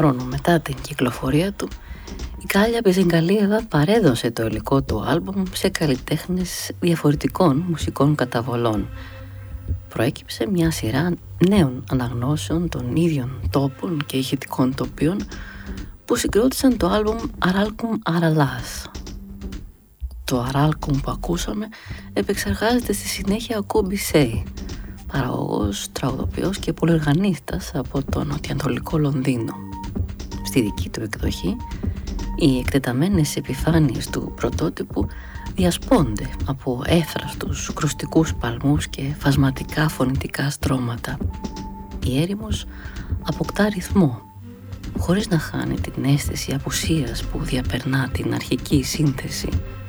χρόνο μετά την κυκλοφορία του, η Κάλια Μπιζιγκαλίεβα παρέδωσε το υλικό του άλμπουμ σε καλλιτέχνες διαφορετικών μουσικών καταβολών. Προέκυψε μια σειρά νέων αναγνώσεων των ίδιων τόπων και ηχητικών τοπίων που συγκρότησαν το άλμπουμ Αράλκουμ Αραλάς. Το Αράλκουμ που ακούσαμε επεξεργάζεται στη συνέχεια ο Κόμπι Σέι, παραγωγός, τραγουδοποιός και πολυοργανίστας από το νοτιοανατολικό Λονδίνο. Στη δική του εκδοχή, οι εκτεταμένες επιφάνειες του πρωτότυπου διασπώνται από έφραστους κρουστικούς παλμούς και φασματικά φωνητικά στρώματα. Η έρημος αποκτά ρυθμό, χωρίς να χάνει την αίσθηση απουσίας που διαπερνά την αρχική σύνθεση.